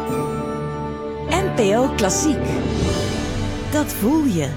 NPO Klassiek. Dat voel je.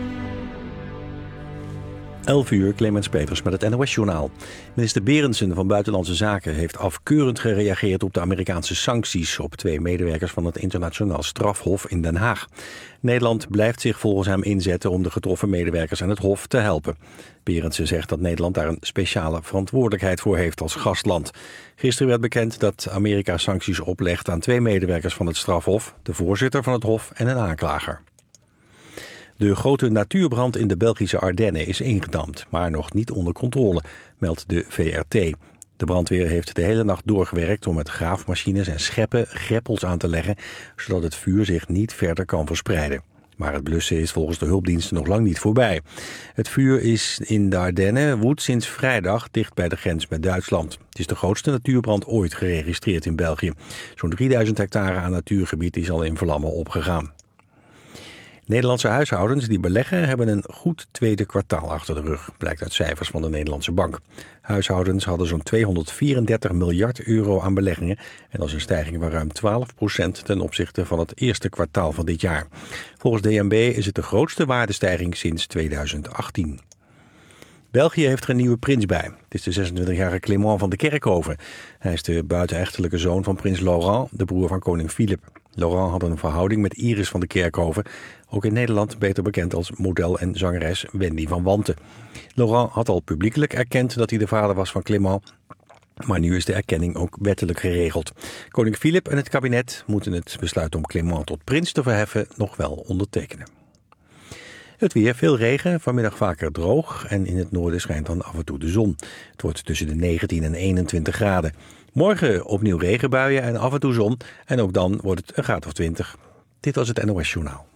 11 uur, Clemens Peters met het NOS-journaal. Minister Berendsen van Buitenlandse Zaken heeft afkeurend gereageerd op de Amerikaanse sancties op 2 medewerkers van het Internationaal Strafhof in Den Haag. Nederland blijft zich volgens hem inzetten om de getroffen medewerkers aan het Hof te helpen. Berendsen zegt dat Nederland daar een speciale verantwoordelijkheid voor heeft als gastland. Gisteren werd bekend dat Amerika sancties oplegt aan 2 medewerkers van het strafhof, de voorzitter van het Hof en een aanklager. De grote natuurbrand in de Belgische Ardennen is ingedamd, maar nog niet onder controle, meldt de VRT. De brandweer heeft de hele nacht doorgewerkt om met graafmachines en scheppen greppels aan te leggen, zodat het vuur zich niet verder kan verspreiden. Maar het blussen is volgens de hulpdiensten nog lang niet voorbij. Het vuur is in de Ardennen woedt sinds vrijdag dicht bij de grens met Duitsland. Het is de grootste natuurbrand ooit geregistreerd in België. Zo'n 3000 hectare aan natuurgebied is al in vlammen opgegaan. Nederlandse huishoudens die beleggen hebben een goed tweede kwartaal achter de rug, blijkt uit cijfers van de Nederlandse Bank. Huishoudens hadden zo'n 234 miljard euro aan beleggingen en dat is een stijging van ruim 12% ten opzichte van het eerste kwartaal van dit jaar. Volgens DNB is het de grootste waardestijging sinds 2018. België heeft er een nieuwe prins bij. Het is de 26-jarige Clément van de Kerkhoven. Hij is de buitenechtelijke zoon van prins Laurent, de broer van koning Filip. Laurent had een verhouding met Iris van de Kerkhoven, ook in Nederland beter bekend als model en zangeres Wendy van Wanten. Laurent had al publiekelijk erkend dat hij de vader was van Clément, maar nu is de erkenning ook wettelijk geregeld. Koning Filip en het kabinet moeten het besluit om Clément tot prins te verheffen nog wel ondertekenen. Het weer, veel regen, vanmiddag vaker droog en in het noorden schijnt dan af en toe de zon. Het wordt tussen de 19 en 21 graden. Morgen opnieuw regenbuien en af en toe zon en ook dan wordt het een graad of 20. Dit was het NOS Journaal.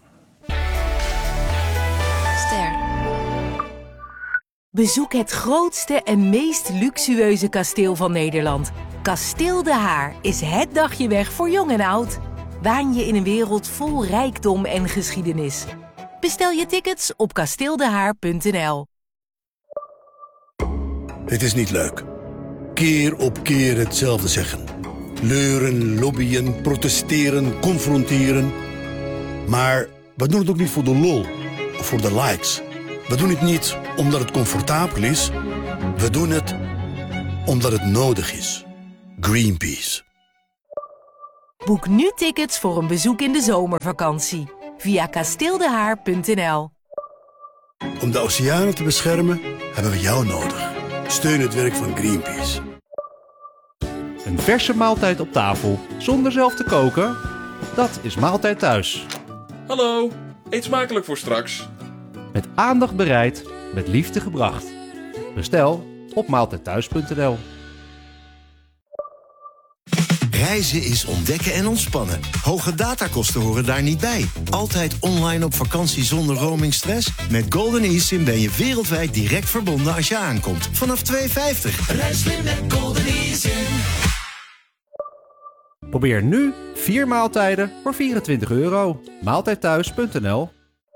Ster. Bezoek het grootste en meest luxueuze kasteel van Nederland. Kasteel De Haar is het dagje weg voor jong en oud. Waan je in een wereld vol rijkdom en geschiedenis. Bestel je tickets op kasteeldehaar.nl. Het is niet leuk. Keer op keer hetzelfde zeggen. Leuren, lobbyen, protesteren, confronteren. Maar we doen het ook niet voor de lol of voor de likes. We doen het niet omdat het comfortabel is. We doen het omdat het nodig is. Greenpeace. Boek nu tickets voor een bezoek in de zomervakantie via kasteeldehaar.nl. Om de oceanen te beschermen hebben we jou nodig. Steun het werk van Greenpeace. Een verse maaltijd op tafel zonder zelf te koken? Dat is Maaltijd Thuis. Hallo, eet smakelijk voor straks. Met aandacht bereid, met liefde gebracht. Bestel op maaltijdthuis.nl. Reizen is ontdekken en ontspannen. Hoge datakosten horen daar niet bij. Altijd online op vakantie zonder roamingstress? Met Golden eSIM ben je wereldwijd direct verbonden als je aankomt. Vanaf €2,50. Reis slim met Golden eSIM. Probeer nu 4 maaltijden voor €24. Maaltijdthuis.nl.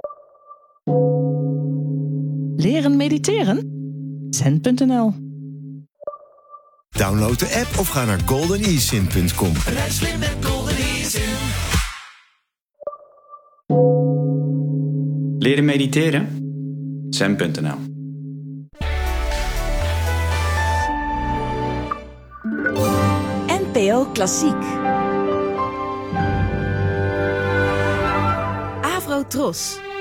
Leren mediteren? Zen.nl. Download de app of ga naar goldenesim.com. Reis slim met Golden eSIM. Leren mediteren? Zen.nl. NPO Klassiek. Avro Tros.